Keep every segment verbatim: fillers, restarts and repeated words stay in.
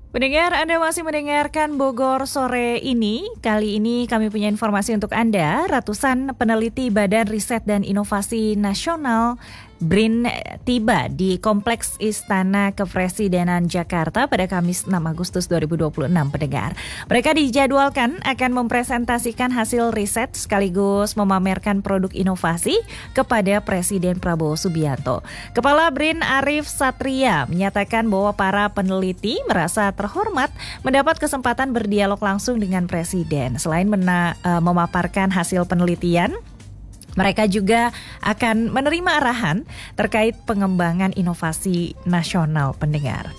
Pendengar, Anda masih mendengarkan Bogor Sore ini. Kali ini kami punya informasi untuk Anda. Ratusan peneliti Badan Riset dan Inovasi Nasional B R I N tiba di Kompleks Istana Kepresidenan Jakarta pada Kamis enam Agustus dua ribu dua puluh enam, pendengar. Mereka dijadwalkan akan mempresentasikan hasil riset sekaligus memamerkan produk inovasi kepada Presiden Prabowo Subianto. Kepala B R I N Arief Satria menyatakan bahwa para peneliti merasa terhormat mendapat kesempatan berdialog langsung dengan Presiden. Selain mena- uh, memaparkan hasil penelitian, mereka juga akan menerima arahan terkait pengembangan inovasi nasional, pendengar.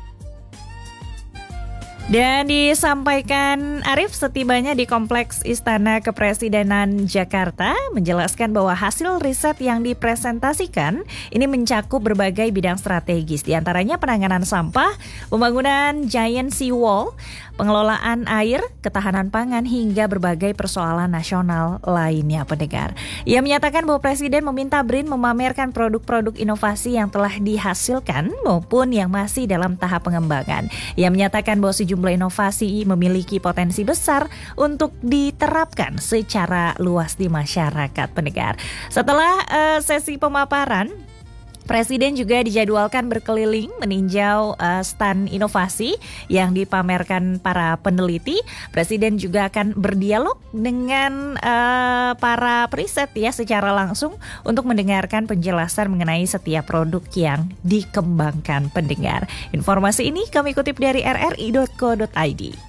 Dan disampaikan Arief setibanya di Kompleks Istana Kepresidenan Jakarta menjelaskan bahwa hasil riset yang dipresentasikan ini mencakup berbagai bidang strategis, diantaranya penanganan sampah, pembangunan giant seawall, pengelolaan air, ketahanan pangan, hingga berbagai persoalan nasional lainnya, pendengar. Ia menyatakan bahwa Presiden meminta B R I N memamerkan produk-produk inovasi yang telah dihasilkan maupun yang masih dalam tahap pengembangan. Ia menyatakan bahwa sejumlah inovasi memiliki potensi besar untuk diterapkan secara luas di masyarakat, pendengar. Setelah uh, sesi pemaparan, Presiden juga dijadwalkan berkeliling meninjau uh, stand inovasi yang dipamerkan para peneliti. Presiden juga akan berdialog dengan uh, para periset ya secara langsung untuk mendengarkan penjelasan mengenai setiap produk yang dikembangkan, pendengar. Informasi ini kami kutip dari r r i dot co dot i d.